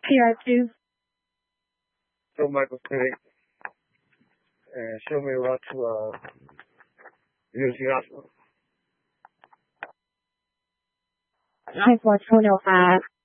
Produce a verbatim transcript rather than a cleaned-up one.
P R two. So Michael City. And show me around to uh Unity Hospital. nine four two oh five.